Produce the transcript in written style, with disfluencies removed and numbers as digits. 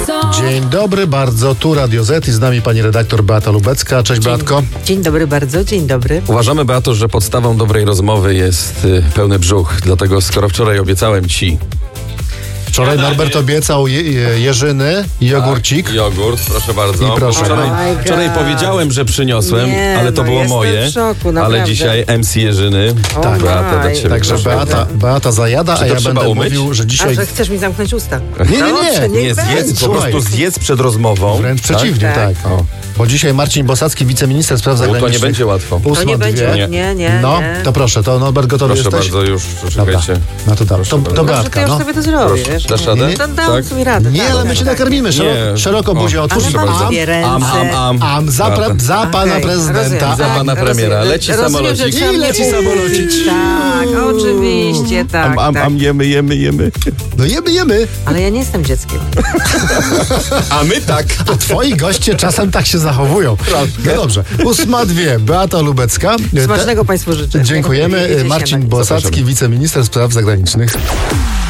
Dzień dobry bardzo, tu Radio Z i z nami pani redaktor Beata Lubecka. Cześć Beatko. Dzień dobry bardzo, dzień dobry. Uważamy, Beato, że podstawą dobrej rozmowy jest pełny brzuch. Dlatego skoro wczoraj obiecałem ci... Wczoraj Norbert obiecał jeżyny i jogurcik. Tak, jogurt, proszę bardzo. I proszę. Wczoraj powiedziałem, że przyniosłem, Nie, ale to no było jestem moje. w szoku, ale naprawdę. dzisiaj MC Jerzyny. Tak. Beata, dla ciebie. Także proszę. Beata zajada, Czy a to ja trzeba będę umyć? mówił, że A dzisiaj... że chcesz mi zamknąć usta? Nie. Dobrze, niech Nie będzie. zjedz, po Słuchaj. prostu zjedz przed rozmową. Wręcz przeciwnie, tak. Tak. Bo dzisiaj Marcin Bosacki, wiceminister spraw Bo zagranicznych. to nie będzie łatwo. To nie będzie, 8:02. nie. No, to proszę, to Norbert gotowy Proszę jesteś? bardzo, już Dobra, czekajcie. no to dobrze. To Może ty Beatka, już no. sobie to zrobisz, wiesz? Dasz radę? Nie, To dam Tak? sobie radę. Nie, tak, ale my tak, cię tak. nakarmimy. Nie. Szeroko buzię otwórz. Ale Proszę mam bardzo. dwie ręce. Za pana Okej, prezydenta. rozumiem, Za pana tak, premiera. rozumiem. Leci Rozumiem, samolocik. że trzeba I mnie leci puścić. samolocik. Tak, oczywiście, tak, tak. Jemy. No jemy. Ale ja nie jestem dzieckiem. A my tak. A twoi goście czasem tak się zachowują. No dobrze. 8:02. Beata Lubecka. Smacznego Państwu życzę. Dziękujemy. Jedzie się Marcin na nic. Bosacki, wiceminister spraw zagranicznych.